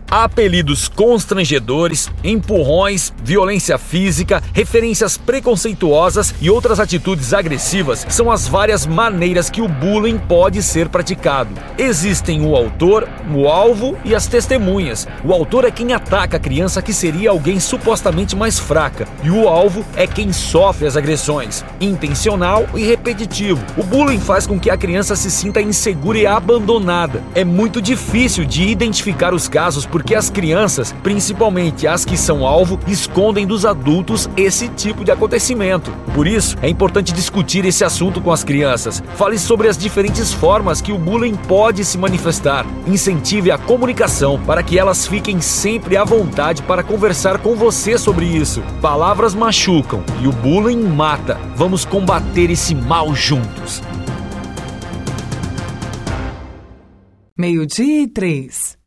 Apelidos constrangedores, empurrões, violência física, referências preconceituosas e outras atitudes agressivas são as várias maneiras que o bullying pode ser praticado. Existem o autor, o alvo e as testemunhas. O autor é quem ataca a criança, que seria alguém supostamente mais fraca, e o alvo é quem sofre as agressões, intencional e repetitivo. O bullying faz com que a criança se sinta insegura e abandonada. É muito difícil de identificar os casos porque as crianças, principalmente as que são alvo, escondem dos adultos esse tipo de acontecimento. Por isso, é importante discutir esse assunto com as crianças. Fale sobre as diferentes formas que o bullying pode se manifestar. Incentive a comunicação para que elas fiquem sempre à vontade para conversar com você sobre isso. Palavras machucam e o bullying mata. Vamos combater esse mal juntos. 12:03